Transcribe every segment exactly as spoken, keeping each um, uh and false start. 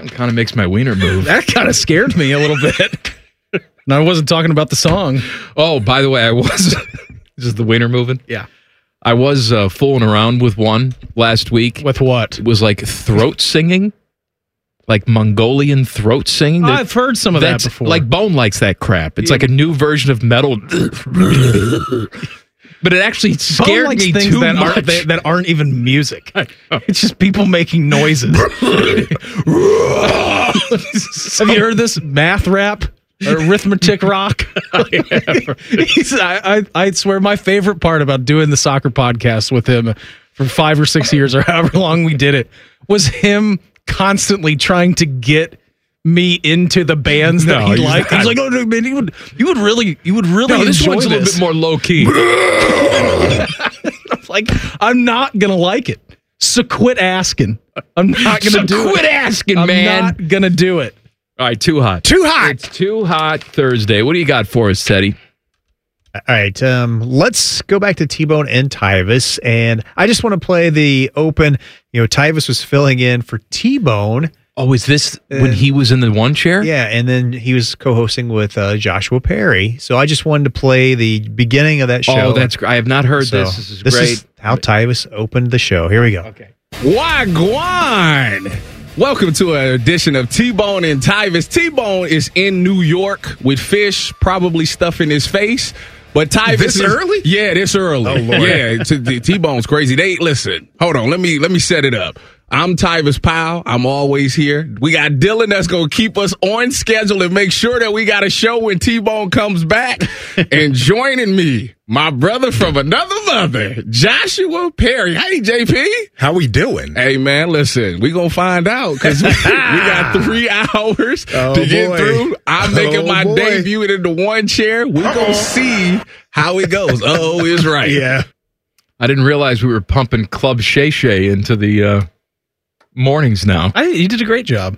It kind of makes my wiener move. That kind of scared me a little bit. And I wasn't talking about the song. Oh, by the way, I was. This is the wiener moving? Yeah. I was uh, fooling around with one last week. With what? It was like throat singing. Like Mongolian throat singing. Oh, I've heard some of that before. Like Bone likes that crap. It's Yeah. like a new version of metal. But it actually scared Bone likes me things too that much. Aren't, that, that aren't even music. It's just people making noises. Have you heard this math rap? Or arithmetic rock? He's, I, I, I swear my favorite part about doing the soccer podcast with him for five or six years or however long we did it was him constantly trying to get me into the bands No, that he he's liked. not. He's like, oh no, man, you would, you would really, you would really No, this enjoy one's a little this. bit more low key. I'm like, I'm not gonna like it. So quit asking. I'm not gonna So do quit it. asking, I'm man. not gonna do it. All right, too hot. Too hot. It's too hot Thursday. What do you got for us, Teddy? All right, um, let's go back to T-Bone and Tyvis, and I just want to play the open. You know, Tyvis was filling in for T-Bone. Oh, is this when And- he was in the one chair? Yeah, and then he was co-hosting with uh, Joshua Perry. So I just wanted to play the beginning of that show. Oh, that's great. I have not heard So this. This is great. how Tyvis opened the show. Here we go. Okay. Wagwan! Welcome to an edition of T-Bone and Tyvis. T-Bone is in New York with Fish probably stuffing his face. But Tyvis This is, early? Yeah, this early. Oh, Lord. Yeah, T- T- T-Bone's crazy. They listen. Hold on. Let me let me set it up. I'm Tyvis Powell. I'm always here. We got Dylan that's going to keep us on schedule and make sure that we got a show when T-Bone comes back. And joining me, my brother from another mother, Joshua Perry. Hey, J P. How we doing? Hey, man, listen, we going to find out because we, we got three hours Oh, to get boy. through. I'm making Oh, my boy. debut in the one chair. We're going to see how it goes. Oh, is right. Yeah. I didn't realize we were pumping Club Shay Shay into the uh, mornings now. I, you did a great job.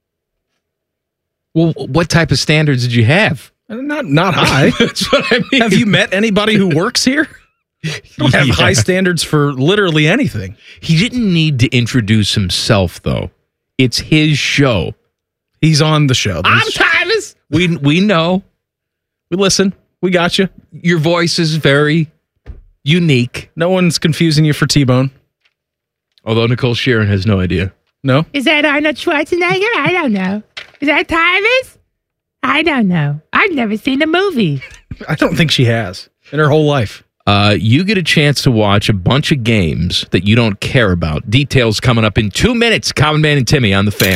Well, what type of standards did you have? Not not high. That's what I mean. Have you met anybody who works here? You don't have Yeah. high standards for literally anything. He didn't need to introduce himself, though. It's his show. He's on the show. I'm There's- Tyvis. We we know we listen. We got you. your voice is very unique. No one's confusing you for T-Bone. Although Nicole Sheeran has no idea. No? Is that Arnold Schwarzenegger? I don't know. Is that Tyvis? I don't know. I've never seen the movie. I don't think she has in her whole life. Uh, you get a chance to watch a bunch of games that you don't care about. Details coming up in two minutes. Common Man and Timmy on the Fan.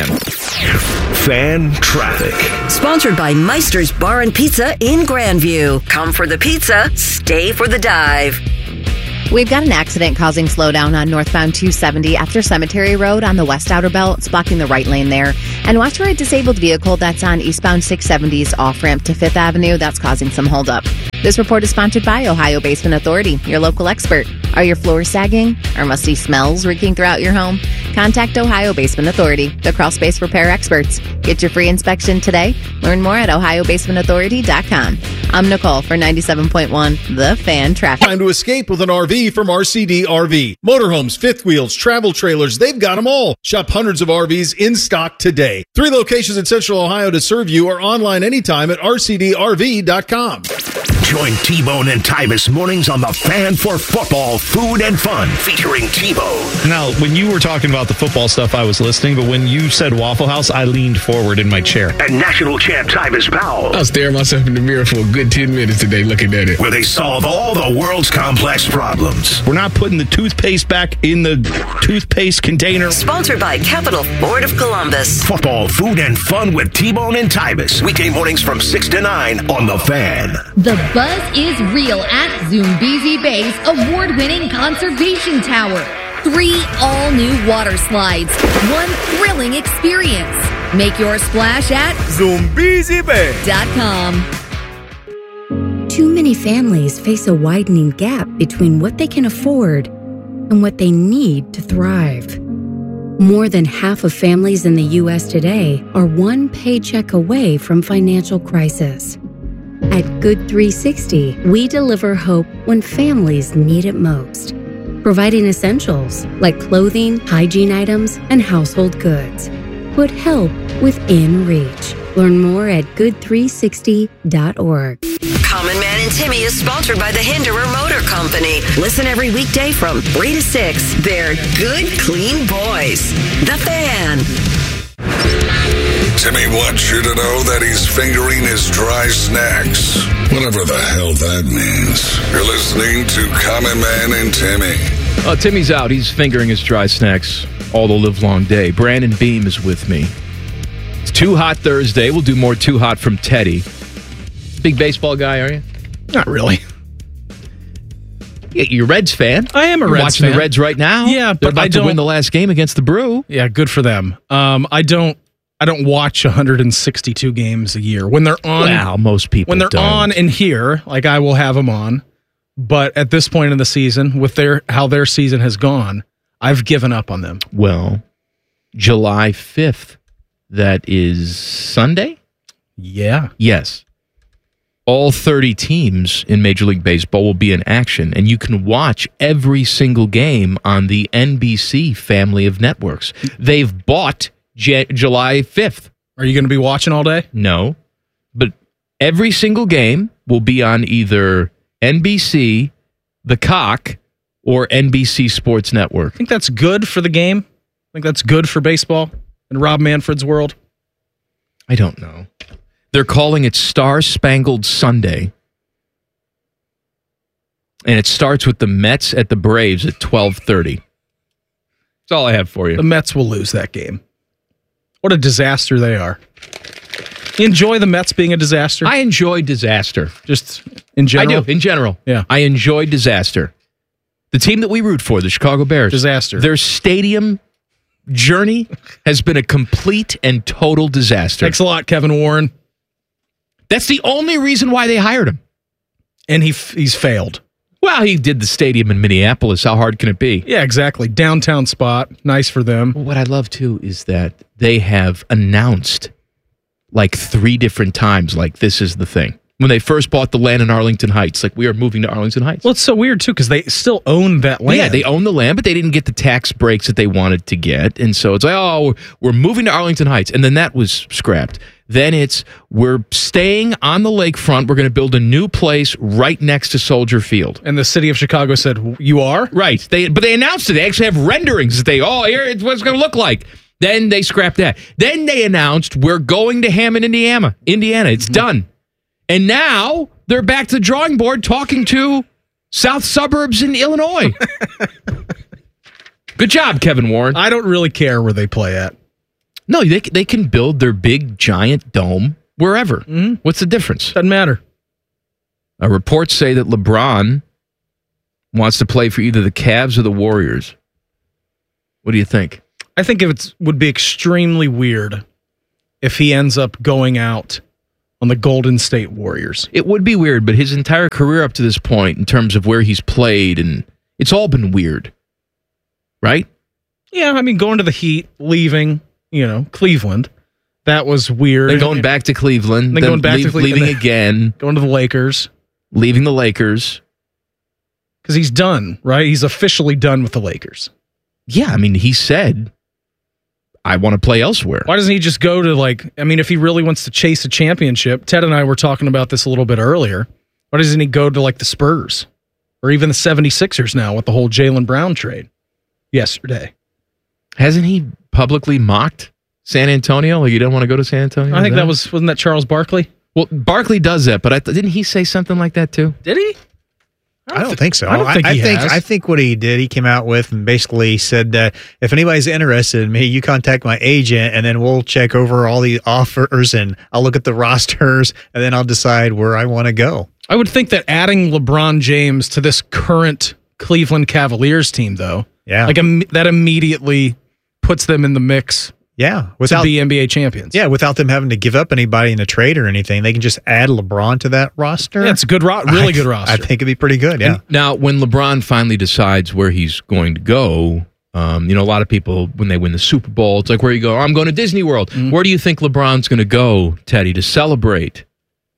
Fan traffic. Sponsored by Meister's Bar and Pizza in Grandview. Come for the pizza, stay for the dive. We've got an accident causing slowdown on northbound two seventy after Cemetery Road on the west outer belt. It's blocking the right lane there. And watch for a disabled vehicle that's on eastbound six seventy's off-ramp to Fifth Avenue. That's causing some holdup. This report is sponsored by Ohio Basement Authority, your local expert. Are your floors sagging? Are musty smells reeking throughout your home? Contact Ohio Basement Authority, the crawl space repair experts. Get your free inspection today. Learn more at ohio basement authority dot com. I'm Nicole for ninety-seven point one The Fan Traffic. Time to escape with an R V from R C D R V. Motorhomes, fifth wheels, travel trailers, they've got them all. Shop hundreds of R Vs in stock today. Three locations in Central Ohio to serve you or online anytime at R C D R V dot com. Join T-Bone and Tyvis mornings on the Fan for football, food, and fun, featuring T-Bone. Now, when you were talking about the football stuff, I was listening, but when you said Waffle House, I leaned forward in my chair. And national champ Tyvis Powell, I was staring myself in the mirror for a good ten minutes today looking at it. where they solve all the world's complex problems. We're not putting the toothpaste back in the toothpaste container. Sponsored by Capital Ford of Columbus. Football, food, and fun with T-Bone and Tyvis. Weekday mornings from six to nine on The Fan. The buzz is real at Zoombezi Bay's award-winning conservation tower. Three all-new water slides, one thrilling experience. Make your splash at Zoombezi Bay dot com. Too many families face a widening gap between what they can afford and what they need to thrive. More than half of families in the U S today are one paycheck away from financial crisis. At Good three sixty, we deliver hope when families need it most, providing essentials like clothing, hygiene items, and household goods. put help within reach. Learn more at good three sixty dot org. Common Man and Timmy is sponsored by the Hinderer Motor Company. Listen every weekday from three to six. They're good, clean boys. The Fan. Timmy wants you to know that he's fingering his dry snacks. Whatever the hell that means. You're listening to Common Man and Timmy. Oh, Timmy's out. He's fingering his dry snacks all the live long day. Brandon Beam is with me. It's Too Hot Thursday. We'll do more Too Hot from Teddy. Big baseball guy, are you? Not really. Yeah, you're a Reds fan. I am a You're Reds watching fan. the Reds right now. Yeah, They're but about I to don't win the last game against the Brew. Yeah, good for them. Um, I don't. I don't watch one hundred sixty-two games a year when they're on. Wow, most people when they're don't. on and here, like I will have them on. But at this point in the season, with their how their season has gone, I've given up on them. Well, July fifth, that is Sunday? Yeah. Yes. All thirty teams in Major League Baseball will be in action, and you can watch every single game on the N B C family of networks. They've bought J- July fifth. Are you going to be watching all day? No. But every single game will be on either N B C, The Cock, or N B C Sports Network. I think that's good for the game. I think that's good for baseball in Rob Manfred's world. I don't know. They're calling it Star Spangled Sunday. And it starts with the Mets at the Braves at twelve thirty. That's all I have for you. The Mets will lose that game. What a disaster they are. You enjoy the Mets being a disaster? I enjoy disaster. Just in general? I do, in general. Yeah. I enjoy disaster. The team that we root for, the Chicago Bears. Disaster. Their stadium journey has been a complete and total disaster. Thanks a lot, Kevin Warren. That's the only reason why they hired him. And he he's failed. Well, he did the stadium in Minneapolis. How hard can it be? Yeah, exactly. Downtown spot. Nice for them. What I love, too, is that they have announced like three different times, like, this is the thing. When they first bought the land in Arlington Heights, like, we are moving to Arlington Heights. Well, it's so weird, too, because they still own that land. Yeah, they own the land, but they didn't get the tax breaks that they wanted to get. And so it's like, oh, we're moving to Arlington Heights. And then that was scrapped. Then it's, we're staying on the lakefront. We're going to build a new place right next to Soldier Field. And the city of Chicago said, you are? Right. They, but they announced it. They actually have renderings that they, oh, here's what it's going to look like. Then they scrapped that. Then they announced, we're going to Hammond, Indiana. Indiana. It's done. And now they're back to the drawing board talking to South Suburbs in Illinois. Good job, Kevin Warren. I don't really care where they play at. No, they they can build their big, giant dome wherever. Mm-hmm. What's the difference? Doesn't matter. Uh, reports say that LeBron wants to play for either the Cavs or the Warriors. What do you think? I think it would be extremely weird if he ends up going out on the Golden State Warriors. It would be weird, but his entire career up to this point, in terms of where he's played, and it's all been weird, right? Yeah, I mean, going to the Heat, leaving, you know, Cleveland, that was weird. Then going back to Cleveland, then, then going back leave, to Cleveland, leaving again, going to the Lakers, leaving the Lakers, because he's done, right? He's officially done with the Lakers. Yeah, I mean, he said, I want to play elsewhere. Why doesn't he just go to, like, I mean, if he really wants to chase a championship, Ted and I were talking about this a little bit earlier, why doesn't he go to, like, the Spurs or even the seventy-sixers now with the whole Jaylen Brown trade yesterday? Hasn't he publicly mocked San Antonio? Like, you don't want to go to San Antonio? I think that, that was, wasn't that Charles Barkley? Well, Barkley does that, but I th- didn't he say something like that too? Did he? I don't, I don't think so. I don't think I, he I think has. I think what he did, he came out with and basically said that if anybody's interested in me, you contact my agent, and then we'll check over all the offers, and I'll look at the rosters, and then I'll decide where I want to go. I would think that adding LeBron James to this current Cleveland Cavaliers team, though, yeah, like um, that immediately puts them in the mix. Yeah, without to be N B A champions. Yeah, without them having to give up anybody in a trade or anything, they can just add LeBron to that roster. Yeah, it's a good, ro- really I, good roster. I think it'd be pretty good. Yeah. And now, when LeBron finally decides where he's going to go, um, you know, a lot of people when they win the Super Bowl, it's like, where you go? Oh, I'm going to Disney World. Mm-hmm. Where do you think LeBron's going to go, Teddy, to celebrate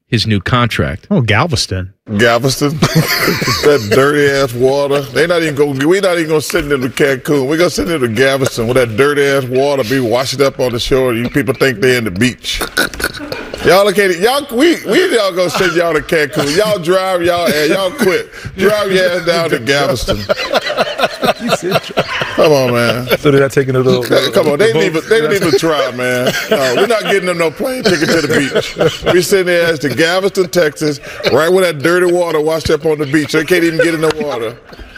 his new contract. Oh, Galveston. Galveston, that dirty ass water. They not even going. We not even gonna send them to Cancun. We gonna send them to Galveston with that dirty ass water be washing up on the shore. You people think they in the beach. Y'all located. Y'all we we y'all gonna send y'all to Cancun. Y'all drive y'all and y'all quit. Drive your ass down to Galveston. Come on, man. So they're not taking a little. Come on, they didn't even they didn't even try, man. No, we're not getting them no plane ticket to the beach. We send their ass to Galveston, Texas, right where that dirty water washed up on the beach. They can't even get in the water.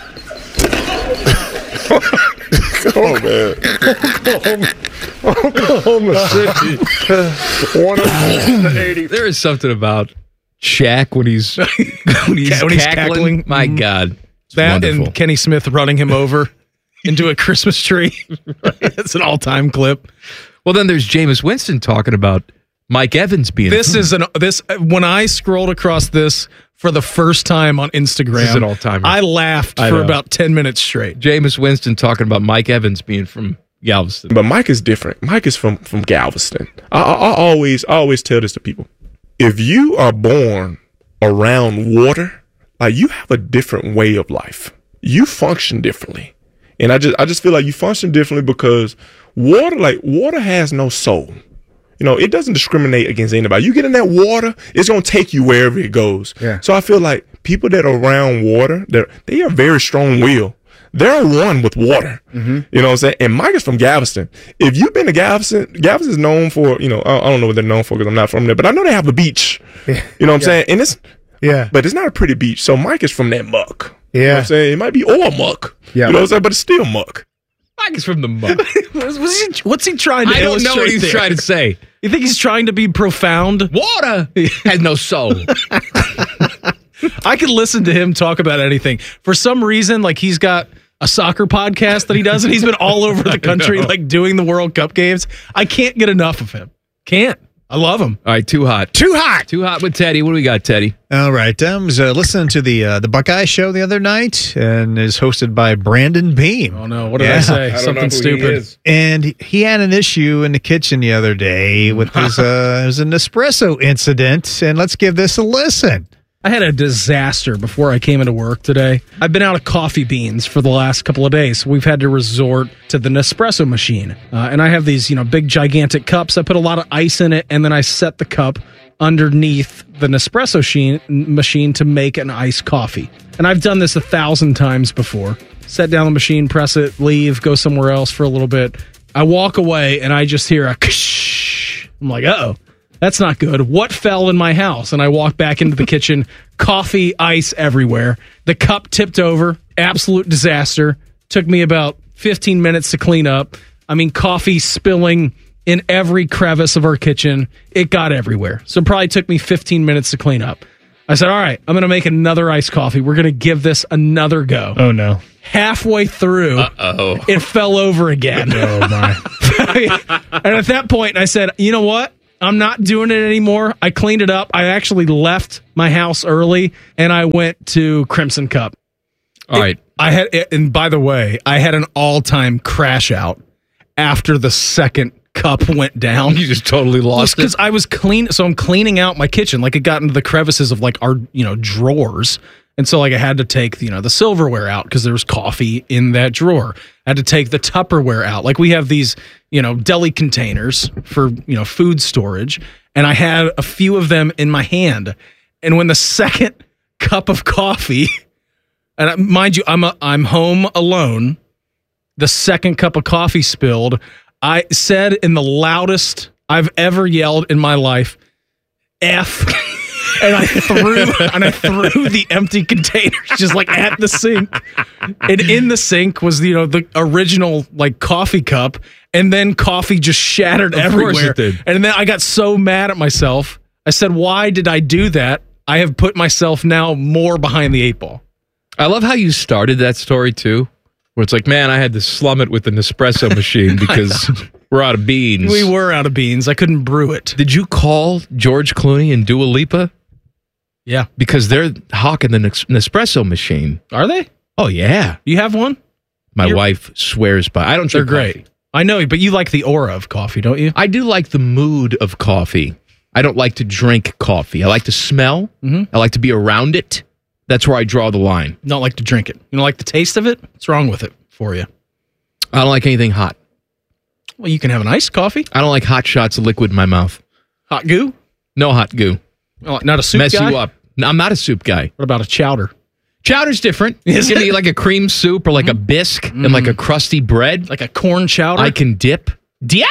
Come on, man. Oklahoma City. One of the eighty. There is something about Shaq when he's when he's, when he's cackling. cackling. My Mhm. God, it's That wonderful. and Kenny Smith running him over into a Christmas tree. It's an all-time clip. Well, then there's Jameis Winston talking about Mike Evans being. This is an this when I scrolled across this for the first time on Instagram. This is an all-timer. I laughed I for know. about ten minutes straight. Jameis Winston talking about Mike Evans being from Galveston. But Mike is different. Mike is from from Galveston. I, I, I always I always tell this to people. If you are born around water, like you have a different way of life. You function differently. And I just I just feel like you function differently because water, like water has no soul. You know, it doesn't discriminate against anybody. You get in that water, it's gonna take you wherever it goes. Yeah. So I feel like people that are around water, they're they are very strong willed. They're one with water. Mm-hmm. You know what I'm saying? And Mike is from Galveston. If you've been to Galveston, Galveston is known for, you know, I, I don't know what they're known for because I'm not from there, but I know they have a beach. Yeah. You know what I'm Yeah. saying? And it's, Yeah. but it's not a pretty beach. So Mike is from that muck. You know what Yeah. I'm saying? It might be oil muck. Yeah. You know what I'm saying? But it's still muck. Mike is from the muck. What's, what's he, what's he trying to I don't know what illustrate he's there? trying to say. You think he's trying to be profound? Water has no soul. I could listen to him talk about anything. For some reason, like he's got a soccer podcast that he does, and he's been all over the country, like doing the World Cup games. I can't get enough of him. Can't. I love him. All right, too hot. Too hot. Too hot with Teddy. What do we got, Teddy? All right. I was uh, listening to the uh, the Buckeye show the other night, and is hosted by Brandon Beam. Oh no! What did I say? Something stupid. And he- he had an issue in the kitchen the other day with his uh, it was an espresso incident. And let's give this a listen. I had a disaster before I came into work today. I've been out of coffee beans for the last couple of days. So we've had to resort to the Nespresso machine. Uh, and I have these, you know, big gigantic cups. I put a lot of ice in it, and then I set the cup underneath the Nespresso sheen, machine to make an iced coffee. And I've done this a thousand times before. Set down the machine, press it, leave, go somewhere else for a little bit. I walk away, and I just hear a ksh. I'm like, uh-oh. That's not good. What fell in my house? And I walked back into the kitchen, coffee, ice everywhere. The cup tipped over. Absolute disaster. Took me about fifteen minutes to clean up. I mean, coffee spilling in every crevice of our kitchen. It got everywhere. So it probably took me fifteen minutes to clean up. I said, all right, I'm going to make another iced coffee. We're going to give this another go. Oh, no. Halfway through, Uh-oh. it fell over again. Oh, my. And at that point, I said, you know what? I'm not doing it anymore. I cleaned it up. I actually left my house early, and I went to Crimson Cup. All right. I had, and by the way, I had an all-time crash out after the second cup went down. You just totally lost it. Because I was clean, so I'm cleaning out my kitchen. Like it got into the crevices of like our, you know, drawers. And so like I had to take, you know, the silverware out because there was coffee in that drawer. I had to take the Tupperware out. Like we have these, you know, deli containers for, you know, food storage. And I had a few of them in my hand. And when the second cup of coffee, and I- mind you, I'm a, I'm home alone. The second cup of coffee spilled. I said in the loudest I've ever yelled in my life, F. And I threw and I threw the empty containers just like at the sink. And in the sink was, you know, the original like coffee cup, and then coffee just shattered Of everywhere. course it did. And then I got so mad at myself. I said, why did I do that? I have put myself now more behind the eight ball. I love how you started that story too, where it's like, man, I had to slum it with the Nespresso machine because we're out of beans. We were out of beans. I couldn't brew it. Did you call George Clooney and Dua Lipa? Yeah. Because they're hawking the Nes- Nespresso machine. Are they? Oh, yeah. You have one? My You're- wife swears by. I don't They're drink great. coffee. I know, but you like the aura of coffee, don't you? I do like the mood of coffee. I don't like to drink coffee. I like to smell. Mhm. I like to be around it. That's where I draw the line. You don't like to drink it. You don't like the taste of it? What's wrong with it for you? I don't like anything hot. Well, you can have an iced coffee. I don't like hot shots of liquid in my mouth. Hot goo? No hot goo. Oh, not a soup Mess guy? you up. No, I'm not a soup guy. What about a chowder? Chowder's different. Is Give it? me like a cream soup or like a bisque and like a crusty bread. Like a corn chowder? I can dip. Dip?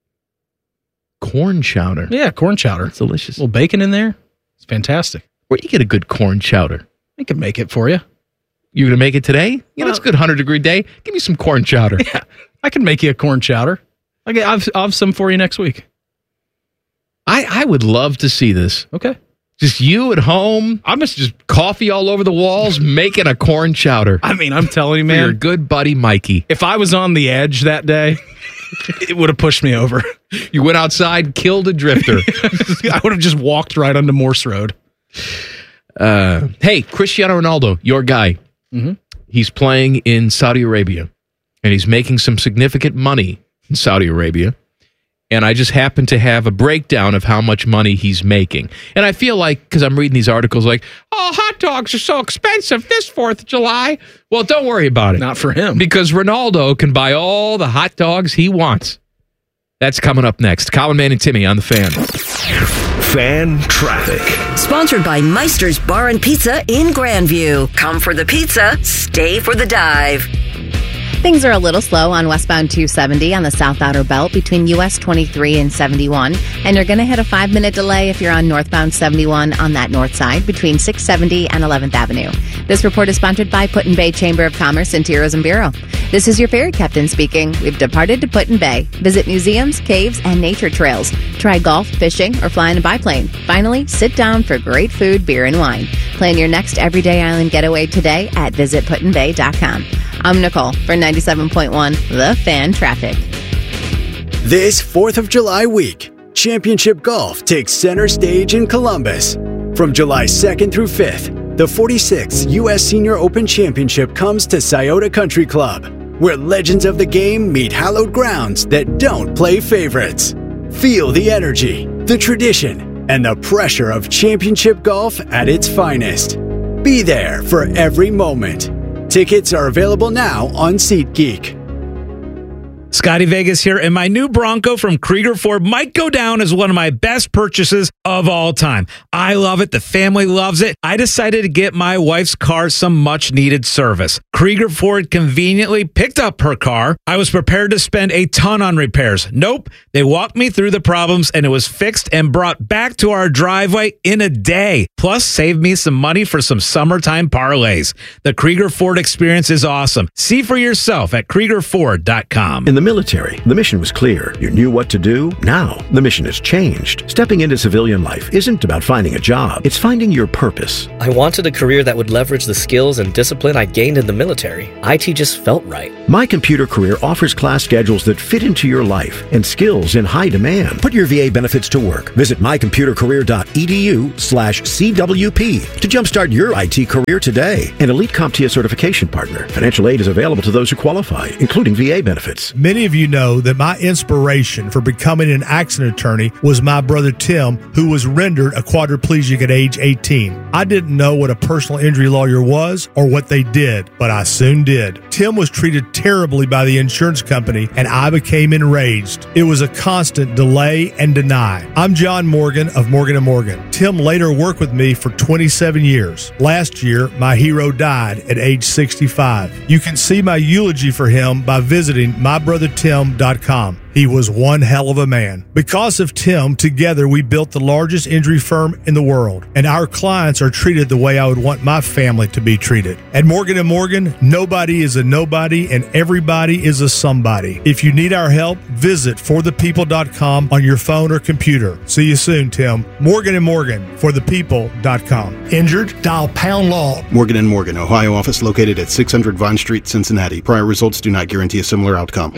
Corn chowder. Yeah, corn chowder. It's delicious. A little bacon in there. It's fantastic. Where do you get a good corn chowder? I can make it for you. You're going to make it today? Yeah, Well- it's a good one hundred degree day. Give me some corn chowder. Yeah, I can make you a corn chowder. Okay, I've, I'll have some for you next week. I, I would love to see this. Okay. Just you at home. I'm just, just coffee all over the walls, making a corn chowder. I mean, I'm telling you, For your man, good buddy Mikey. if I was on the edge that day, it would have pushed me over. You went outside, killed a drifter. I would have just walked right onto Morse Road. Uh, hey, Cristiano Ronaldo, your guy. Mm-hmm. He's playing in Saudi Arabia, and he's making some significant money in Saudi Arabia. And I just happen to have a breakdown of how much money he's making. And I feel like, because I'm reading these articles like, oh, hot dogs are so expensive this fourth of July. Well, don't worry about it. Not for him. Because Ronaldo can buy all the hot dogs he wants. That's coming up next. Common Man and Timmy on The Fan. Fan traffic. Sponsored by Meister's Bar and Pizza in Grandview. Come for the pizza, stay for the dive. Things are a little slow on westbound two seventy on the South Outer Belt between U S twenty-three and seventy-one. And you're going to hit a five-minute delay if you're on northbound seventy-one on that north side between six seventy and eleventh Avenue. This report is sponsored by Put in Bay Chamber of Commerce and Tourism Bureau. This is your ferry captain speaking. We've departed to Put in Bay. Visit museums, caves, and nature trails. Try golf, fishing, or fly in a biplane. Finally, sit down for great food, beer, and wine. Plan your next everyday island getaway today at visit put in bay dot com. I'm Nicole for ninety-seven point one The Fan Traffic. This fourth of July week, Championship Golf takes center stage in Columbus. From July second through fifth, the forty-sixth U S Senior Open Championship comes to Scioto Country Club, where legends of the game meet hallowed grounds that don't play favorites. Feel the energy, the tradition, and the pressure of championship golf at its finest. Be there for every moment. Tickets are available now on SeatGeek. Scotty Vegas here, and my new Bronco from Krieger Ford might go down as one of my best purchases of all time. I love it. The family loves it. I decided to get my wife's car some much-needed service. Krieger Ford conveniently picked up her car. I was prepared to spend a ton on repairs. Nope. They walked me through the problems, and it was fixed and brought back to our driveway in a day. Plus, saved me some money for some summertime parlays. The Krieger Ford experience is awesome. See for yourself at krieger ford dot com. In the military, the mission was clear. You knew what to do. Now, the mission has changed. Stepping into civilian life isn't about finding a job. It's finding your purpose. I wanted a career that would leverage the skills and discipline I gained in the military. I T just felt right. My Computer Career offers class schedules that fit into your life and skills in high demand. Put your V A benefits to work. Visit my computer career dot e d u slash c w p to jumpstart your I T career today. An Elite CompTIA certification partner. Financial aid is available to those who qualify, including V A benefits. Many of you know that my inspiration for becoming an accident attorney was my brother Tim, who was rendered a quadriplegic at age eighteen. I didn't know what a personal injury lawyer was or what they did, but I soon did. Tim was treated terribly by the insurance company, and I became enraged. It was a constant delay and deny. I'm John Morgan of Morgan and Morgan. Tim later worked with me for twenty-seven years. Last year, my hero died at age sixty-five. You can see my eulogy for him by visiting my brother tim dot com. He was one hell of a man. Because of Tim, together we built the largest injury firm in the world, and our clients are treated the way I would want my family to be treated. At Morgan and Morgan, nobody is a nobody and everybody is a somebody. If you need our help, visit for the people dot com on your phone or computer. See you soon, Tim. Morgan and Morgan, for the people dot com. Injured? Dial pound law. Morgan and Morgan, Ohio office located at six hundred Vine Street, Cincinnati. Prior results do not guarantee a similar outcome.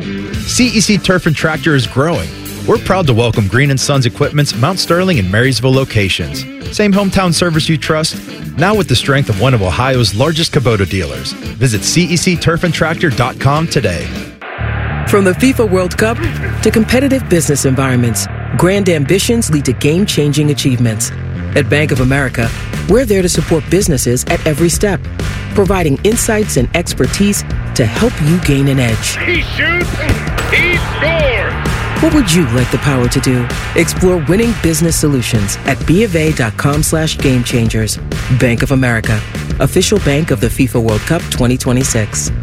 C E C Turf and Tractor is growing. We're proud to welcome Green and Sons Equipment's Mount Sterling and Marysville locations. Same hometown service you trust, now with the strength of one of Ohio's largest Kubota dealers. Visit C E C turf and tractor dot com today. From the FIFA World Cup to competitive business environments, Grand ambitions lead to game-changing achievements. At Bank of America, we're there to support businesses at every step, providing insights and expertise to help you gain an edge. He shoots, he scores! What would you like the power to do? Explore winning business solutions at BofA.com slash game changers. Bank of America, official bank of the FIFA World Cup twenty twenty-six.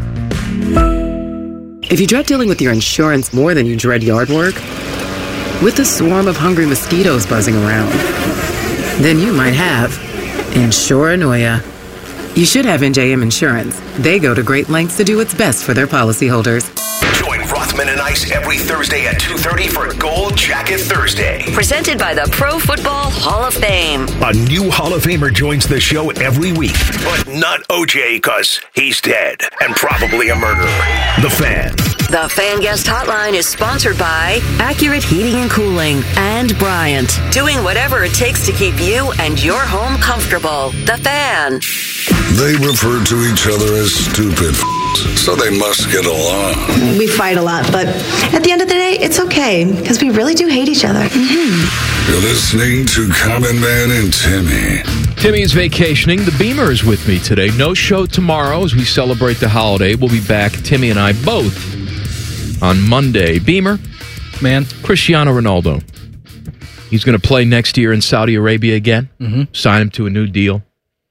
If you dread dealing with your insurance more than you dread yard work, with a swarm of hungry mosquitoes buzzing around, then you might have Insuranoia. You should have N J M Insurance. They go to great lengths to do what's best for their policyholders. Join Rothman and Ice every Thursday at two thirty for Gold Jacket Thursday. Presented by the Pro Football Hall of Fame. A new Hall of Famer joins the show every week, but not O J because he's dead and probably a murderer. The Fan. The Fan Guest Hotline is sponsored by Accurate Heating and Cooling and Bryant, doing whatever it takes to keep you and your home comfortable. The Fan. They refer to each other as stupid f***s, so they must get along. We fight a lot, but at the end of the day, it's okay, because we really do hate each other. Mm-hmm. You're listening to Common Man and Timmy. Timmy is vacationing. The Beamer is with me today. No show tomorrow as we celebrate the holiday. We'll be back, Timmy and I both, on Monday. Beamer, man, Cristiano Ronaldo. He's going to play next year in Saudi Arabia again. Mm-hmm. Sign him to a new deal.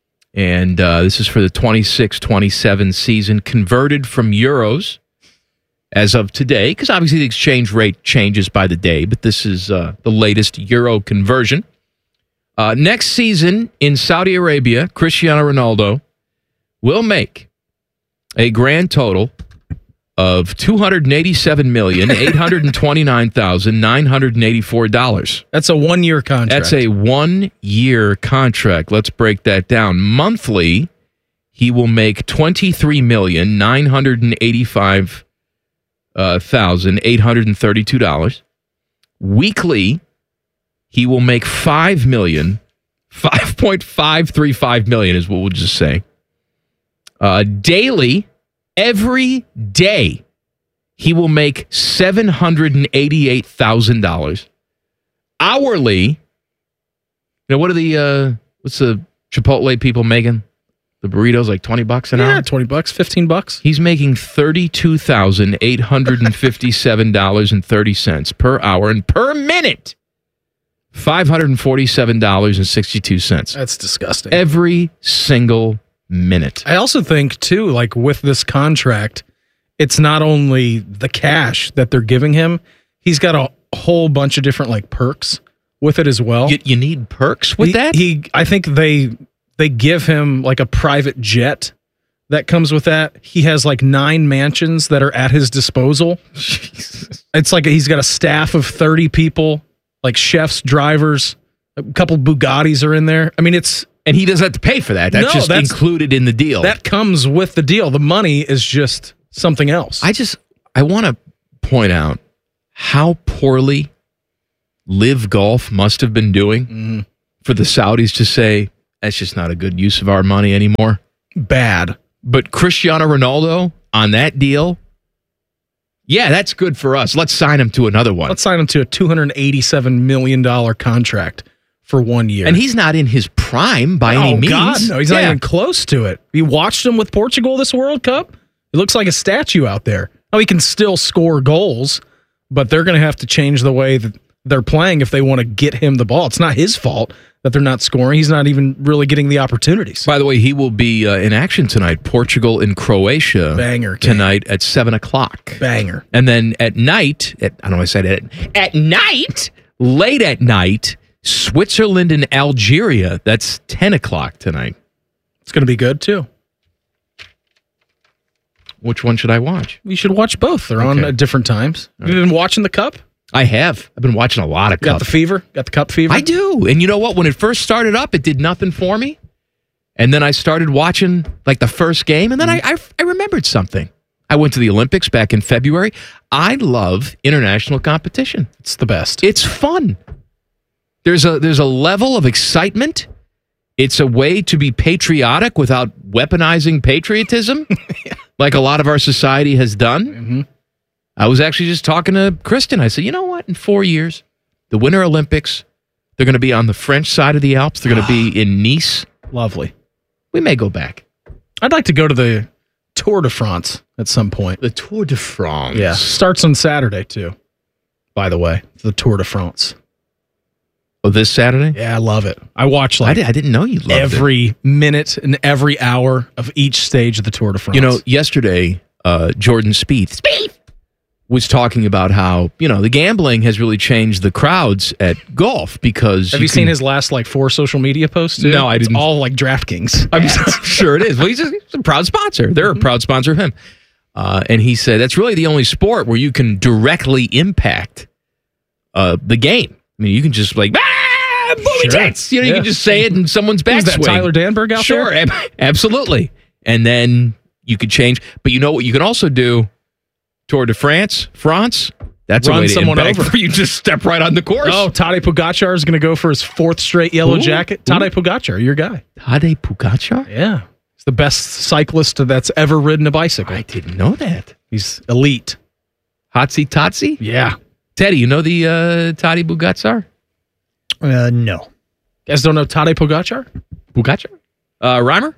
And uh, this is for the twenty-six twenty-seven season, converted from euros as of today, because obviously the exchange rate changes by the day, but this is uh, the latest euro conversion. Uh, next season in Saudi Arabia, Cristiano Ronaldo will make a grand total of two hundred eighty-seven million, eight hundred twenty-nine thousand, nine hundred eighty-four dollars. That's a one-year contract. That's a one-year contract. Let's break that down. Monthly, he will make twenty-three million, nine hundred eighty-five thousand, eight hundred thirty-two dollars. Weekly, he will make five million, five point five three five million is what we'll just say. Uh, daily, every day, he will make seven hundred eighty-eight thousand dollars. Hourly, you know, what are the, uh, what's the Chipotle people making? The burritos, like twenty bucks an yeah, hour? Yeah, twenty bucks, fifteen bucks. He's making thirty-two thousand eight hundred fifty-seven dollars and thirty cents per hour, and per minute, five hundred forty-seven dollars and sixty-two cents. That's disgusting. Every single minute. I also think, too, like with this contract, it's not only the cash that they're giving him, he's got a whole bunch of different like perks with it as well. You, you need perks with he, that? He, I think they they give him like a private jet that comes with that. He has like nine mansions that are at his disposal. Jesus. It's like he's got a staff of thirty people, like chefs, drivers, a couple Bugattis are in there. I mean, it's... And he doesn't have to pay for that. That's no, just that's, included in the deal. That comes with the deal. The money is just something else. I just, I want to point out how poorly Live Golf must have been doing mm. for the Saudis to say, that's just not a good use of our money anymore. Bad. But Cristiano Ronaldo on that deal, yeah, that's good for us. Let's sign him to another one. Let's sign him to a two hundred eighty-seven million dollars contract for one year. And he's not in his prime by oh, any means. God, no, he's yeah. not even close to it. You watched him with Portugal this World Cup? It looks like a statue out there. Now, he can still score goals, but they're going to have to change the way that they're playing if they want to get him the ball. It's not his fault that they're not scoring. He's not even really getting the opportunities. By the way, he will be uh, in action tonight. Portugal and Croatia. Banger. Game. Tonight at seven o'clock. Banger. And then at night, at, I don't know if I said it, at night, late at night, Switzerland and Algeria. That's ten o'clock tonight. It's going to be good, too. Which one should I watch? You should watch both. They're okay. on at different times. Have you been watching the Cup? I have. I've been watching a lot of Cup. Cup. Got the fever? Got the Cup fever? I do. And you know what? When it first started up, it did nothing for me. And then I started watching like the first game, and then mm. I, I I remembered something. I went to the Olympics back in February. I love international competition. It's the best. It's fun. There's a there's a level of excitement. It's a way to be patriotic without weaponizing patriotism, yeah. like a lot of our society has done. Mm-hmm. I was actually just talking to Kristen. I said, you know what? In four years, the Winter Olympics. They're going to be on the French side of the Alps. They're going to be in Nice. Lovely. We may go back. I'd like to go to the Tour de France at some point. The Tour de France. Yeah. Starts on Saturday, too. By the way, the Tour de France. Oh, this Saturday? Yeah, I love it. I watch like I, did, I didn't know you loved every it. minute and every hour of each stage of the Tour de France. You know, yesterday, uh, Jordan Spieth, Spieth was talking about how, you know, the gambling has really changed the crowds at golf because... Have you, you seen can, his last, like, four social media posts, too? No, I didn't. It's all, like, DraftKings. I'm sure it is. Well, he's a, he's a proud sponsor. They're mm-hmm. a proud sponsor of him. Uh, and he said that's really the only sport where you can directly impact uh, the game. I mean, you can just, like, ah, booby sure. tits! You know, yeah. you can just say it in someone's backswing. Is that Tyler Danberg out sure, there? Sure, ab- absolutely. And then you could change. But you know what you can also do? Tour de France, France. That's Run a way to someone impact over. Where you just step right on the course. Oh, Tadej Pogacar is going to go for his fourth straight yellow Ooh, jacket. Tadej Pogacar, your guy. Tadej Pogacar? Yeah. He's the best cyclist that's ever ridden a bicycle. I didn't know that. He's elite. Hotsy Totsy? Yeah. Teddy, you know the uh, Tadej Pogacar? Uh, no. You guys don't know Tadej Pogacar? Pogacar? Uh, Reimer?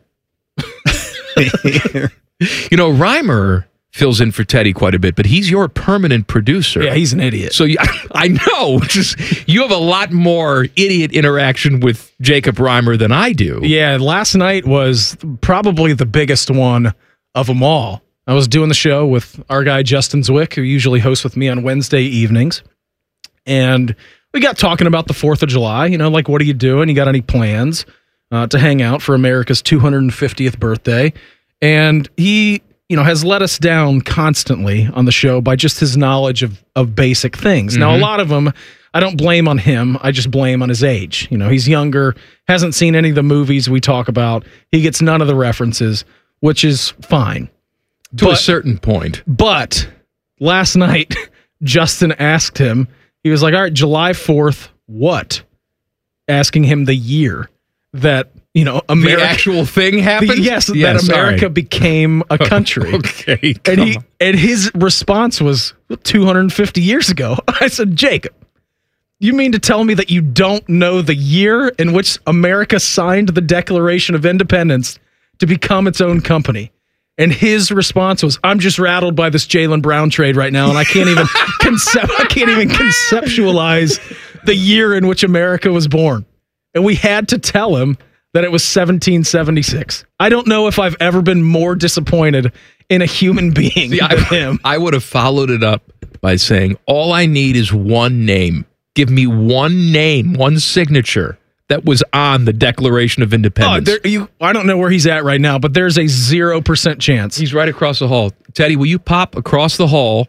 You know, Reimer fills in for Teddy quite a bit, but he's your permanent producer. Yeah, he's an idiot. So you, I know, just you have a lot more idiot interaction with Jacob Reimer than I do. Yeah, last night was probably the biggest one of them all. I was doing the show with our guy Justin Zwick, who usually hosts with me on Wednesday evenings, and we got talking about the fourth of July. You know, like, what are you doing? You got any plans uh, to hang out for America's two hundred fiftieth birthday? And he, you know, has let us down constantly on the show by just his knowledge of, of basic things. Mm-hmm. Now, a lot of them, I don't blame on him. I just blame on his age. You know, he's younger, hasn't seen any of the movies we talk about. He gets none of the references, which is fine. To but, a certain point. But last night, Justin asked him, he was like, all right, July fourth, what? Asking him the year that, you know, America, the actual thing happened? The, yes, yeah, that America sorry. became a country. Okay. And he on. and his response was two hundred fifty years ago. I said, Jacob, you mean to tell me that you don't know the year in which America signed the Declaration of Independence to become its own company? And his response was, I'm just rattled by this Jaylen Brown trade right now, and I can't even concept I can't even conceptualize the year in which America was born. And we had to tell him that it was seventeen seventy-six. I don't know if I've ever been more disappointed in a human being See, than I, him. I would have followed it up by saying, all I need is one name. Give me one name, one signature that was on the Declaration of Independence. Oh, there, you, I don't know where he's at right now, but there's a zero percent chance. He's right across the hall. Teddy, will you pop across the hall?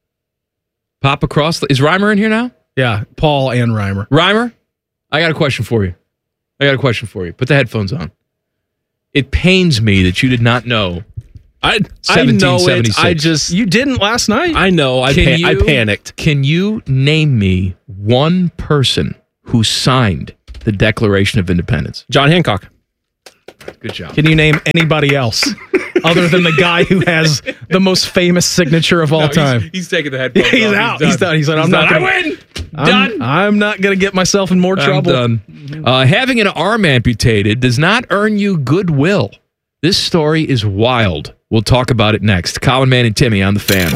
Pop across the... Is Reimer in here now? Yeah, Paul and Reimer. Reimer, I got a question for you. I got a question for you. Put the headphones on. It pains me that you did not know. I I know it. I just you didn't last night. I know. I Can pan- you, I panicked. Can you name me one person who signed the Declaration of Independence? John Hancock. Good job. Can you name anybody else other than the guy who has the most famous signature of all No, time? He's, he's taking the headphones he's off. out. He's done. He's done. I'm He's not. done. Gonna, I win. I'm, Done. I'm not going to get myself in more trouble. I'm done. Uh, having an arm amputated does not earn you goodwill. This story is wild. We'll talk about it next. Colin Man and Timmy on the Fan.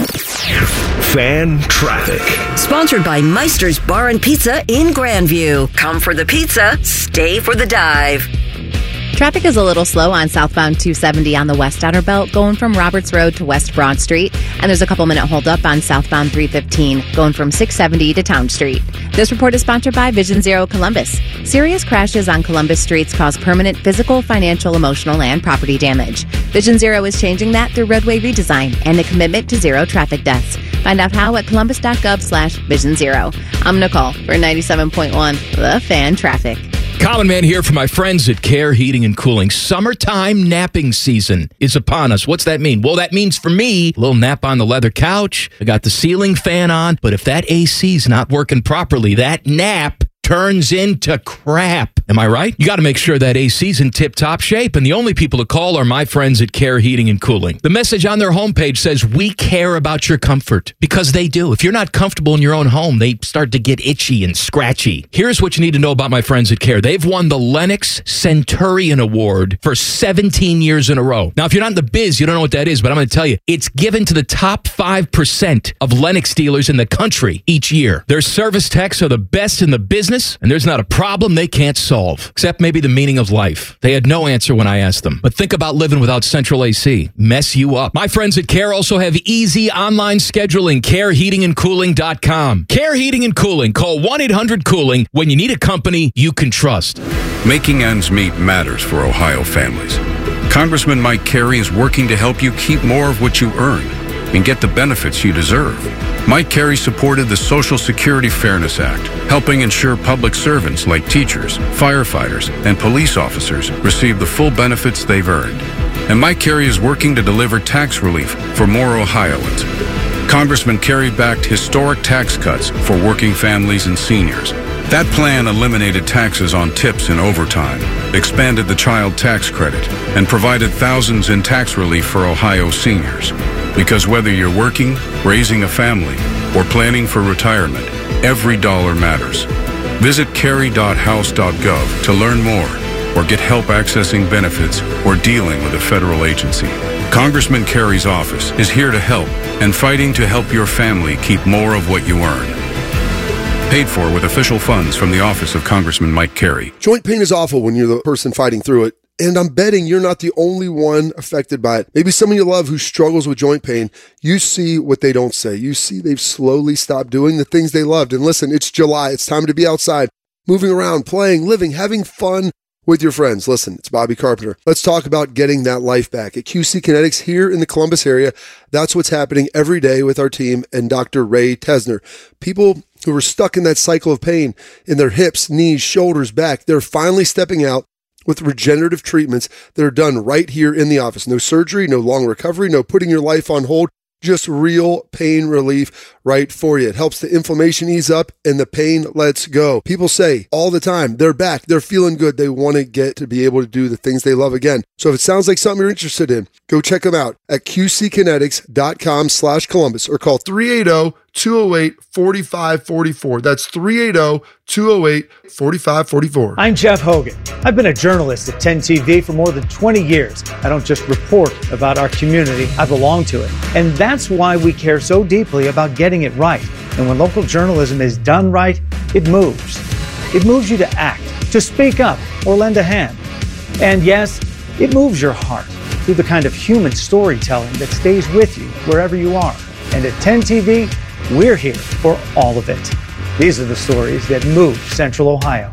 Fan Traffic. Sponsored by Meister's Bar and Pizza in Grandview. Come for the pizza, stay for the dive. Traffic is a little slow on southbound two seventy on the West Outer Belt, going from Roberts Road to West Broad Street. And there's a couple minute holdup on southbound three fifteen, going from six seventy to Town Street. This report is sponsored by Vision Zero Columbus. Serious crashes on Columbus streets cause permanent physical, financial, emotional, and property damage. Vision Zero is changing that through roadway redesign and a commitment to zero traffic deaths. Find out how at columbus.gov slash vision zero. I'm Nicole for ninety-seven point one, The Fan Traffic. Colin Man here for my friends at Care Heating and Cooling. Summertime napping season is upon us. What's that mean? Well, that means for me, a little nap on the leather couch. I got the ceiling fan on, but if that A C's not working properly, that nap turns into crap. Am I right? You got to make sure that A C's in tip-top shape, and the only people to call are my friends at Care Heating and Cooling. The message on their homepage says, we care about your comfort, because they do. If you're not comfortable in your own home, they start to get itchy and scratchy. Here's what you need to know about my friends at Care. They've won the Lennox Centurion Award for seventeen years in a row. Now, if you're not in the biz, you don't know what that is, but I'm going to tell you, it's given to the top five percent of Lennox dealers in the country each year. Their service techs are the best in the business, and there's not a problem they can't solve, except maybe the meaning of life. They had no answer when I asked them. But think about living without central A C. Mess you up. My friends at Care also have easy online scheduling. care heating and cooling dot com. Care Heating and Cooling. Call one eight hundred cooling when you need a company you can trust. Making ends meet matters for Ohio families. Congressman Mike Carey is working to help you keep more of what you earn and get the benefits you deserve. Mike Carey supported the Social Security Fairness Act, helping ensure public servants like teachers, firefighters, and police officers receive the full benefits they've earned. And Mike Carey is working to deliver tax relief for more Ohioans. Congressman Carey backed historic tax cuts for working families and seniors. That plan eliminated taxes on tips and overtime, expanded the child tax credit, and provided thousands in tax relief for Ohio seniors. Because whether you're working, raising a family, or planning for retirement, every dollar matters. Visit carey dot house dot gov to learn more or get help accessing benefits or dealing with a federal agency. Congressman Carey's office is here to help and fighting to help your family keep more of what you earn. Paid for with official funds from the office of Congressman Mike Carey. Joint pain is awful when you're the person fighting through it. And I'm betting you're not the only one affected by it. Maybe someone you love who struggles with joint pain, you see what they don't say. You see they've slowly stopped doing the things they loved. And listen, it's July. It's time to be outside, moving around, playing, living, having fun with your friends. Listen, it's Bobby Carpenter. Let's talk about getting that life back. At Q C Kinetics here in the Columbus area, that's what's happening every day with our team and Doctor Ray Tesner. People who are stuck in that cycle of pain in their hips, knees, shoulders, back, they're finally stepping out with regenerative treatments that are done right here in the office. No surgery, no long recovery, no putting your life on hold, just real pain relief right for you. It helps the inflammation ease up and the pain lets go. People say all the time, they're back, they're feeling good, they want to get to be able to do the things they love again. So if it sounds like something you're interested in, go check them out at q c kinetics dot com slash Columbus or call three eight zero, two zero eight, four five four four. That's three eight zero, two zero eight, four five four four. I'm Jeff Hogan. I've been a journalist at ten T V for more than twenty years. I don't just report about our community, I belong to it. And that's why we care so deeply about getting it right. And when local journalism is done right, it moves. It moves you to act, to speak up, or lend a hand. And yes, it moves your heart through the kind of human storytelling that stays with you wherever you are. And at ten T V, we're here for all of it. These are the stories that move Central Ohio.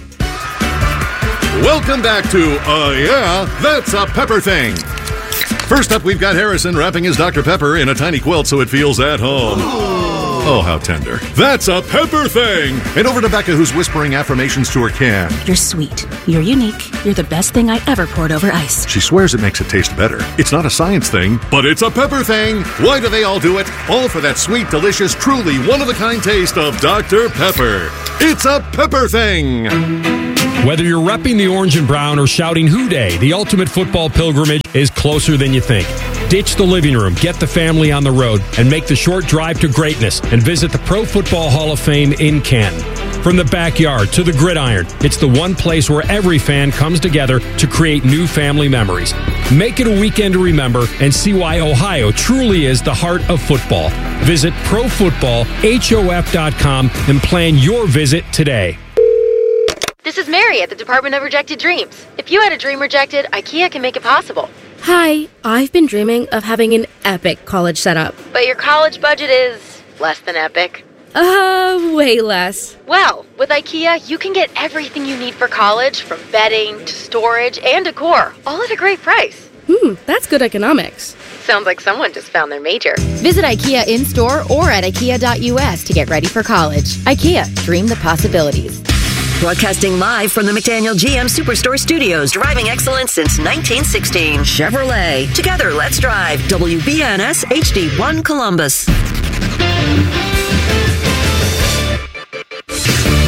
Welcome back to Uh Yeah, That's a Pepper Thing. First up, we've got Harrison wrapping his Doctor Pepper in a tiny quilt so it feels at home. Oh, how tender. That's a Pepper Thing. And over to Becca, who's whispering affirmations to her can. You're sweet. You're unique. You're the best thing I ever poured over ice. She swears it makes it taste better. It's not a science thing, but it's a Pepper Thing. Why do they all do it? All for that sweet, delicious, truly one-of-a-kind taste of Doctor Pepper. It's a Pepper Thing. Whether you're repping the orange and brown or shouting Hoo Day, the ultimate football pilgrimage is closer than you think. Ditch the living room, get the family on the road, and make the short drive to greatness and visit the Pro Football Hall of Fame in Canton. From the backyard to the gridiron, it's the one place where every fan comes together to create new family memories. Make it a weekend to remember and see why Ohio truly is the heart of football. Visit pro football hof dot com and plan your visit today. This is Mary at the Department of Rejected Dreams. If you had a dream rejected, IKEA can make it possible. Hi, I've been dreaming of having an epic college setup. But your college budget is less than epic. Uh, way less. Well, with IKEA, you can get everything you need for college, from bedding to storage and decor, all at a great price. Hmm, that's good economics. Sounds like someone just found their major. Visit IKEA in-store or at ikea dot u s to get ready for college. IKEA, dream the possibilities. Broadcasting live from the McDaniel G M Superstore Studios, driving excellence since nineteen sixteen. Chevrolet. Together, let's drive. W B N S H D one Columbus.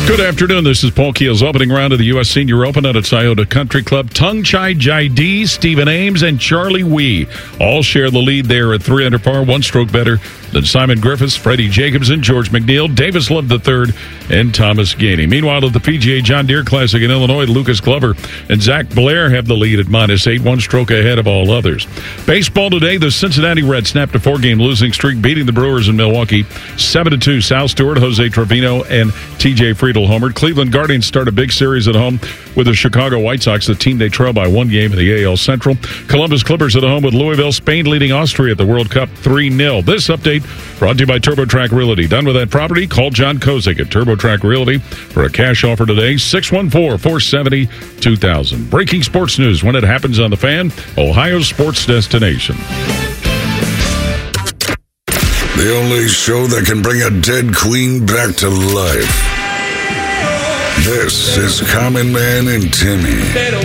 Good afternoon. This is Paul Keel's opening round of the U S Senior Open at Toyota Country Club. Tung Chai Jai D, Stephen Ames, and Charlie Wee all share the lead there at three under par, one stroke better than Simon Griffiths, Freddie Jacobson, George McNeil, Davis Love the third, and Thomas Gainey. Meanwhile, at the P G A John Deere Classic in Illinois, Lucas Glover and Zach Blair have the lead at minus eight, one stroke ahead of all others. Baseball today, the Cincinnati Reds snapped a four-game losing streak, beating the Brewers in Milwaukee seven to two. Sal Stewart, Jose Trevino, and T J Friedel homered. Cleveland Guardians start a big series at home with the Chicago White Sox, the team they trail by one game in the A L Central. Columbus Clippers at home with Louisville. Spain leading Austria at the World Cup three nil. This update brought to you by TurboTrack Realty. Done with that property? Call John Kozik at TurboTrack Realty for a cash offer today. six one four, four seven zero, two thousand. Breaking sports news when it happens on The Fan, Ohio's sports destination. The only show that can bring a dead queen back to life. This is Common Man and Timmy.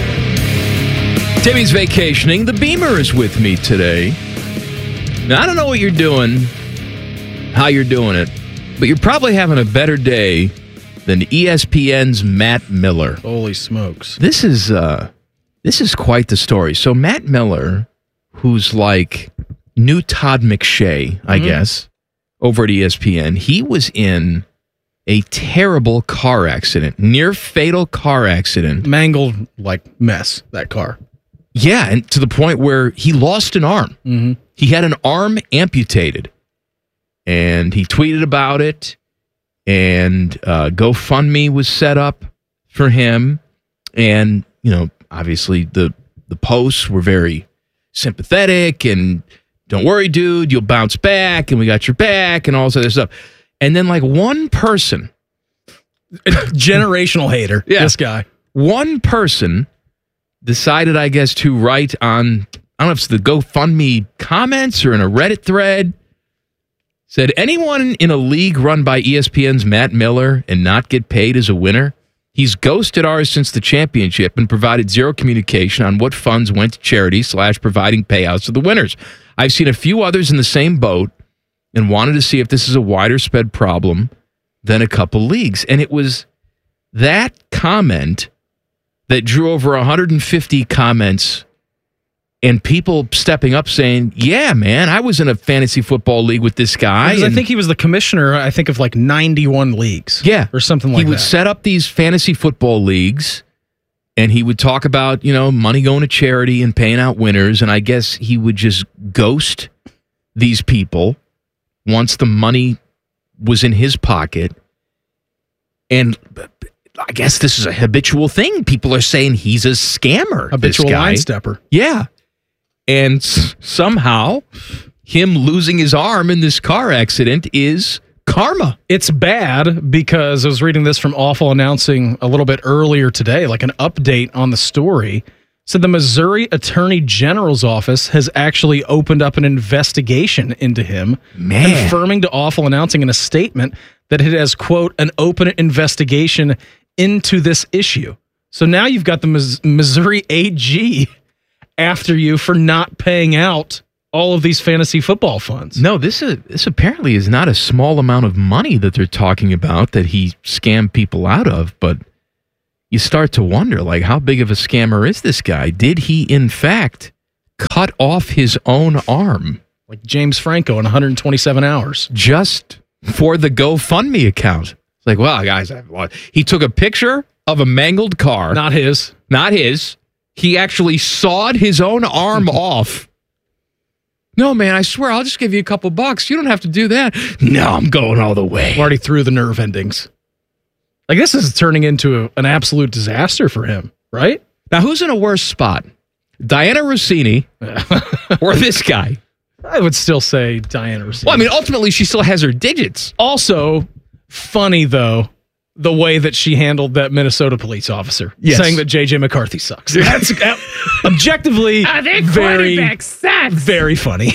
Timmy's vacationing. The Beamer is with me today. Now, I don't know what you're doing, how you're doing it, but you're probably having a better day than E S P N's Matt Miller. Holy smokes. This is uh, this is quite the story. So Matt Miller, who's like new Todd McShay, I Mhm. guess, over at E S P N, he was in a terrible car accident, near fatal car accident. Mangled like mess, that car. Yeah, and to the point where he lost an arm. Mm-hmm. He had an arm amputated. And he tweeted about it. And uh, GoFundMe was set up for him. And, you know, obviously the, the posts were very sympathetic and don't worry, dude, you'll bounce back and we got your back and all this other stuff. And then, like, one person, generational hater, yeah, this guy, one person decided, I guess, to write on, I don't know if it's the GoFundMe comments or in a Reddit thread, said, anyone in a league run by E S P N's Matt Miller and not get paid as a winner? He's ghosted ours since the championship and provided zero communication on what funds went to charity slash providing payouts to the winners. I've seen a few others in the same boat and wanted to see if this is a wider spread problem than a couple leagues. And it was that comment that drew over one hundred fifty comments and people stepping up saying, yeah, man, I was in a fantasy football league with this guy. I think he was the commissioner, I think, of like ninety-one leagues. Yeah. Or something like that. He would that. set up these fantasy football leagues and he would talk about, you know, money going to charity and paying out winners. And I guess he would just ghost these people once the money was in his pocket. And I guess this is a habitual thing. People are saying he's a scammer. Habitual this guy. line stepper. Yeah. And s- somehow him losing his arm in this car accident is karma. It's bad because I was reading this from Awful Announcing a little bit earlier today, like an update on the story. Said the Missouri Attorney General's office has actually opened up an investigation into him, Man. confirming to Awful Announcing in a statement that it has, quote, an open investigation into this issue. So now you've got the Mis- Missouri A G after you for not paying out all of these fantasy football funds. No, this is this apparently is not a small amount of money that they're talking about that he scammed people out of, but you start to wonder, like, how big of a scammer is this guy? Did he, in fact, cut off his own arm? Like James Franco in one hundred twenty-seven hours. Just for the GoFundMe account. It's like, well, guys, I've lost. He took a picture of a mangled car. Not his. Not his. He actually sawed his own arm off. No, man, I swear, I'll just give you a couple bucks. You don't have to do that. No, I'm going all the way. Already through the nerve endings. Like, this is turning into a, an absolute disaster for him, right? Now, who's in a worse spot? Diana Rossini or this guy? I would still say Diana Rossini. Well, I mean, ultimately, she still has her digits. Also, funny, though, the way that she handled that Minnesota police officer, Yes. saying that J J McCarthy sucks. That's uh, objectively very, very funny.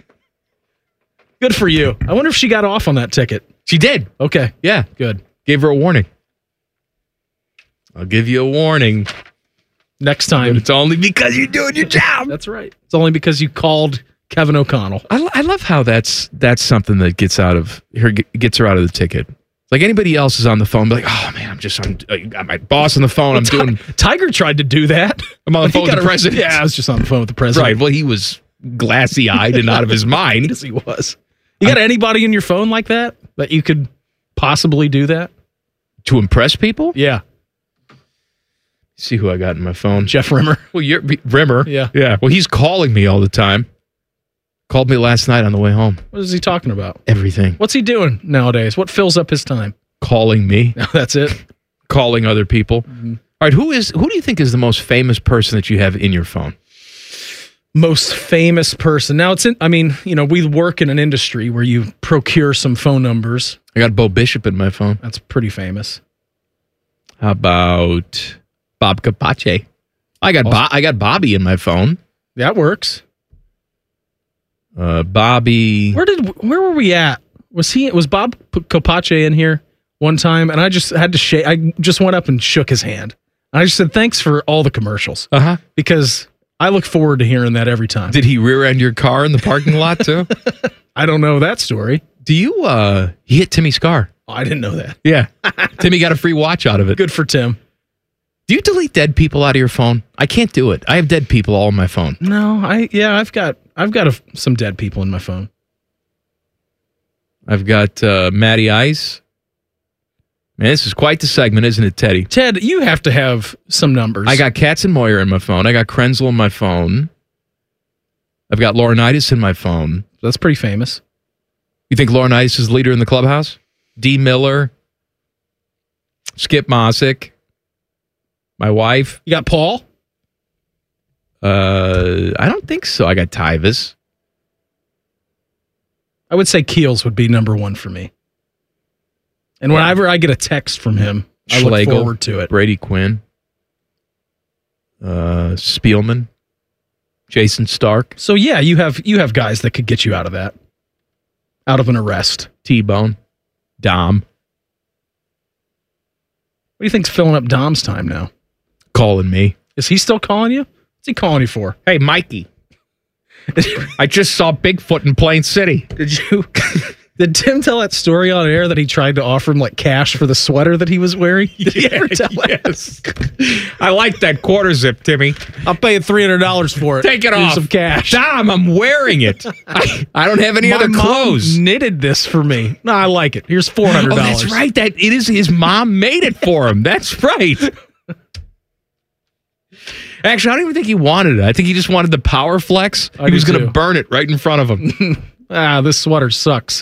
Good for you. I wonder if she got off on that ticket. She did. Okay. Yeah. Good. Gave her a warning. I'll give you a warning. Next time. But it's only because you're doing your job. That's right. It's only because you called Kevin O'Connell. I, I love how that's that's something that gets out of her gets her out of the ticket. Like anybody else is on the phone, be like, oh man, I'm just, I'm, I got my boss on the phone. Well, I'm Ti- doing. Tiger tried to do that. I'm on the phone He with got the a- president. Yeah, I was just on the phone with the president. Right. Well, he was glassy eyed and out of his mind. Yes, he was. You got anybody in your phone like that that you could possibly do that to impress people? Yeah. See who I got in my phone. Jeff Rimmer. Well, you're Rimmer. Yeah. Yeah. Well, he's calling me all the time. Called me last night on the way home. What is he talking about? Everything. What's he doing nowadays? What fills up his time? Calling me. That's it. Calling other people. Mm-hmm. All right. Who is? Who do you think is the most famous person that you have in your phone? Most famous person. Now it's in. I mean, you know, we work in an industry where you procure some phone numbers. I got Bo Bishop in my phone. That's pretty famous. How about Bob Capace? I got. Bo- I got Bobby in my phone. That works. Uh, Bobby. Where did? Where were we at? Was he? Was Bob P- Capace in here one time? And I just had to shake. I just went up and shook his hand. And I just said thanks for all the commercials. Uh huh. Because I look forward to hearing that every time. Did he rear end your car in the parking lot too? I don't know that story. Do you? Uh, he hit Timmy's car. Oh, I didn't know that. Yeah. Timmy got a free watch out of it. Good for Tim. Do you delete dead people out of your phone? I can't do it. I have dead people all on my phone. No, I yeah, I've got I've got a, some dead people in my phone. I've got uh, Matty Ice. Man, this is quite the segment, isn't it, Teddy? Ted, you have to have some numbers. I got Katz and Moyer in my phone. I got Krenzel in my phone. I've got Laurinaitis in my phone. That's pretty famous. You think Laurinaitis is the leader in the clubhouse? D. Miller, Skip Mossick, my wife. You got Paul? Uh, I don't think so. I got Tyvis. I would say Keels would be number one for me. And whenever I get a text from him, I look Schlegel, forward to it. Brady Quinn, uh, Spielman, Jason Stark. So yeah, you have you have guys that could get you out of that, out of an arrest. T-Bone, Dom. What do you think's filling up Dom's time now? Calling me. Is he still calling you? What's he calling you for? Hey, Mikey. I just saw Bigfoot in Plain City. Did you? Did Tim tell that story on air that he tried to offer him like cash for the sweater that he was wearing? Did he ever tell yes. I like that quarter zip, Timmy. I'll pay you three hundred dollars for it. Take it Here's off. some cash. Dom, I'm wearing it. I, I don't have any My other mom clothes. knitted this for me. No, I like it. Here's four hundred Oh, dollars. that's right. That it is his mom made it for him. That's right. Actually, I don't even think he wanted it. I think he just wanted the power flex. I he do was going too. to burn it right in front of him. Ah, this sweater sucks.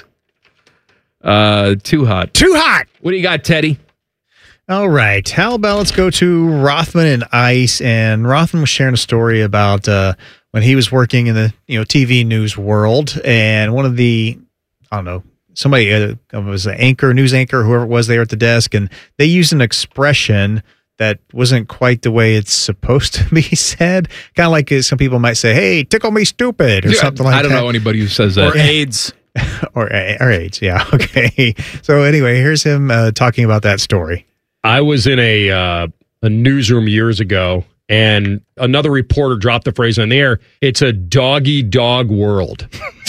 Uh, too hot. Too hot. What do you got, Teddy? All right. How about let's go to Rothman and Ice. And Rothman was sharing a story about uh, when he was working in the you know T V news world, and one of the I don't know somebody uh, was an anchor, news anchor, whoever it was there at the desk, and they used an expression that wasn't quite the way it's supposed to be said. Kind of like uh, some people might say, "Hey, tickle me stupid," or Yeah, something like that. I don't know anybody who says that. Or AIDS. or, or AIDS, yeah. Okay. So anyway, here's him uh, talking about that story. I was in a uh, a newsroom years ago, and another reporter dropped the phrase on the air. It's a doggy dog world.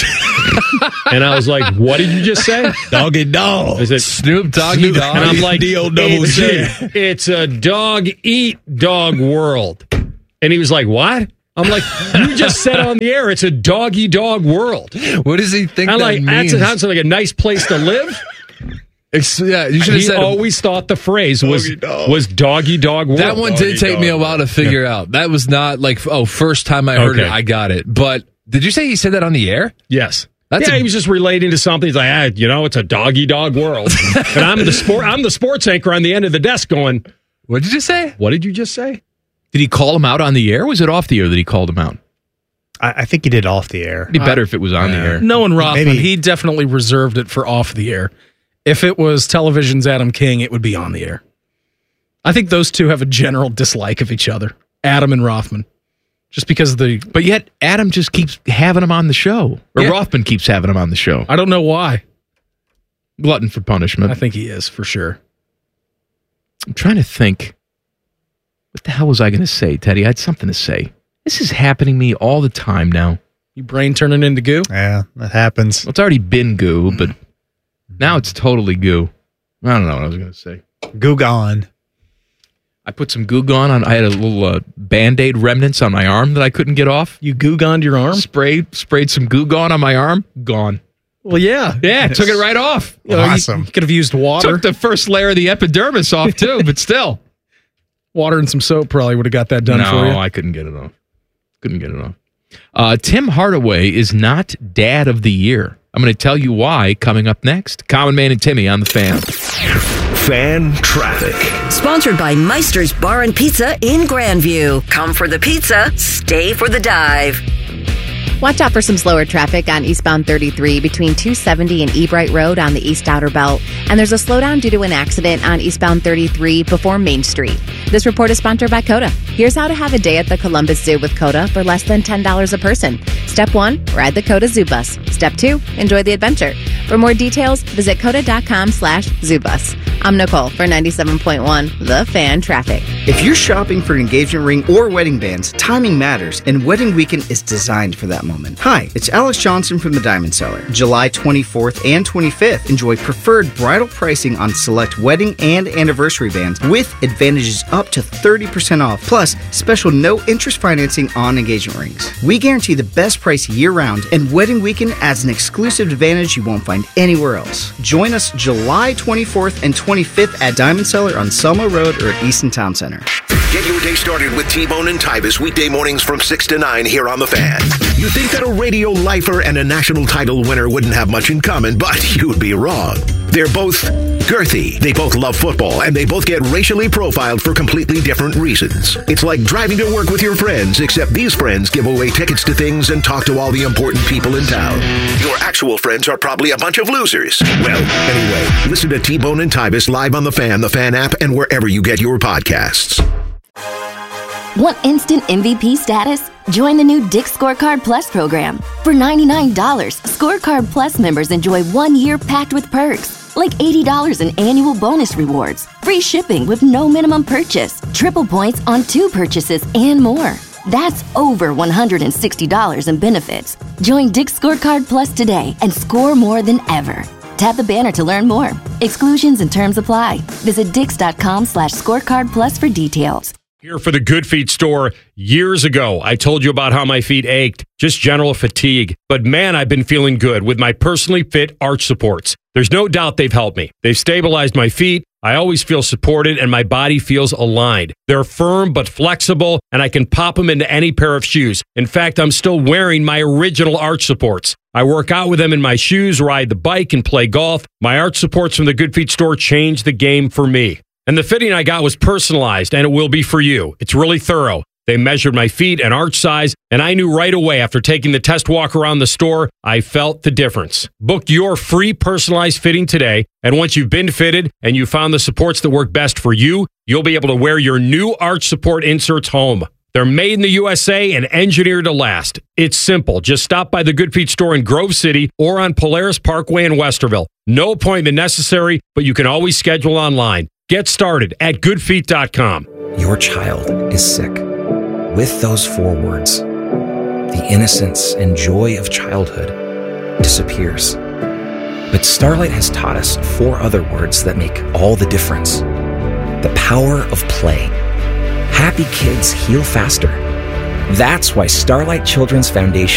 And I was like, what did you just say? Doggy dog. Is it Snoop Doggy Snoop? Dog? And I'm like, D O double it's, G. a, it's a dog eat dog world. And he was like, what? I'm like, you just said on the air, it's a doggy dog world. What does he think I'm that like, means? that sounds like a nice place to live. Ex- yeah, you should have He said always thought the phrase was Doggy dog. was doggy dog world. that one did Doggy take me a dog while to world. figure out. That was not like, oh, first time I heard Okay. it, I got it. But did you say he said that on the air? Yes. That's yeah, a- he was just relating to something. He's like, ah, you know, it's a doggy dog world. And I'm the sport I'm the sports anchor on the end of the desk going, What did you say? what did you just say? Did he call him out on the air? Or was it off the air that he called him out? I, I think he did off the air. It'd be better if it was on the air. No, and Rothman, Maybe- he definitely reserved it for off the air. If it was television's Adam King, it would be on the air. I think those two have a general dislike of each other, Adam and Rothman. Just because of the... But yet, Adam just keeps having him on the show. Or Yeah. Rothman keeps having him on the show. I don't know why. Glutton for punishment. I think he is, for sure. I'm trying to think. What the hell was I going to say, Teddy? I had something to say. This is happening to me all the time now. You brain turning into goo? Yeah, that happens. Well, it's already been goo, but now it's totally goo. I don't know what I was going to say. Goo-Gone. I put some Goo-Gone on. I had a little uh, Band-Aid remnants on my arm that I couldn't get off. You Goo-Goned your arm? Sprayed sprayed some Goo-Gone on my arm. Gone. Well, yeah. Yeah, took it right off. You know, Awesome. You, you could have used water. Took the first layer of the epidermis off, too, but still. Water and some soap probably would have got that done no, for you. No, I couldn't get it off. Couldn't get it off. Uh, Tim Hardaway is not Dad of the Year. I'm going to tell you why coming up next. Common Man and Timmy on the Fan. Fan Traffic. Sponsored by Meister's Bar and Pizza in Grandview. Come for the pizza, stay for the dive. Watch out for some slower traffic on eastbound thirty-three between two seventy and Ebright Road on the East Outer Belt. And there's a slowdown due to an accident on eastbound thirty-three before Main Street. This report is sponsored by Coda. Here's how to have a day at the Columbus Zoo with Coda for less than ten dollars a person. Step one, ride the Coda Zoo Bus. Step two, enjoy the adventure. For more details, visit coda.com slash zoobus. I'm Nicole for ninety-seven point one, The Fan Traffic. If you're shopping for an engagement ring or wedding bands, timing matters, and Wedding Weekend is designed for that moment. Hi, it's Alex Johnson from the Diamond Seller. July twenty-fourth and twenty-fifth, enjoy preferred bridal pricing on select wedding and anniversary bands with advantages up to thirty percent off, plus special no-interest financing on engagement rings. We guarantee the best price year-round, and Wedding Weekend adds an exclusive advantage you won't find anywhere else. Join us July twenty-fourth and twenty-fifth at Diamond Seller on Selma Road or at Easton Town Center. Get your day started with T-Bone and Tybus weekday mornings from six to nine here on The Fan. You think that a radio lifer and a national title winner wouldn't have much in common, but you'd be wrong. They're both girthy, they both love football, and they both get racially profiled for completely different reasons. It's like driving to work with your friends, except these friends give away tickets to things and talk to all the important people in town. Your actual friends are probably a bunch of losers. Well, anyway, listen to T-Bone and Tybus live on The Fan, the Fan app, and wherever you get your podcasts. Want instant M V P status? Join the new Dick's Scorecard Plus program. For ninety-nine dollars, Scorecard Plus members enjoy one year packed with perks, like eighty dollars in annual bonus rewards, free shipping with no minimum purchase, triple points on two purchases, and more. That's over one hundred sixty dollars in benefits. Join Dick's Scorecard Plus today and score more than ever. Tap the banner to learn more. Exclusions and terms apply. Visit dix.com slash scorecard plus for details. Here for the Good Feet store. Years ago, I told you about how my feet ached, just general fatigue. But man, I've been feeling good with my personally fit arch supports. There's no doubt they've helped me. They've stabilized my feet. I always feel supported and my body feels aligned. They're firm but flexible, and I can pop them into any pair of shoes. In fact, I'm still wearing my original arch supports. I work out with them in my shoes, ride the bike, and play golf. My arch supports from the Good Feet store changed the game for me. And the fitting I got was personalized, and it will be for you. It's really thorough. They measured my feet and arch size, and I knew right away after taking the test walk around the store, I felt the difference. Book your free personalized fitting today, and once you've been fitted and you found the supports that work best for you, you'll be able to wear your new arch support inserts home. They're made in the U S A and engineered to last. It's simple. Just stop by the Good Feet store in Grove City or on Polaris Parkway in Westerville. No appointment necessary, but you can always schedule online. Get started at good feet dot com. Your child is sick. With those four words, the innocence and joy of childhood disappears. But Starlight has taught us four other words that make all the difference. The power of play. Happy kids heal faster. That's why Starlight Children's Foundation